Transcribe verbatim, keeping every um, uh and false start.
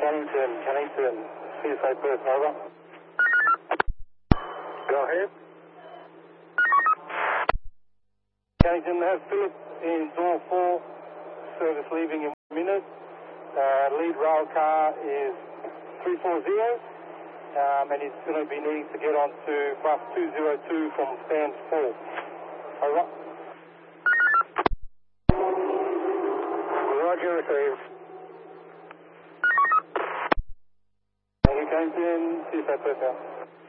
Cannington, Cannington, C S A Perth, over. Go ahead. Cannington, have Philip in door four, service leaving in one minute. Uh, lead rail car is three four zero, um, and he's going to be needing to get on to bus two zero two from stand four. Over. Roger, received. Thank you, Cannington, C S A Perth, out.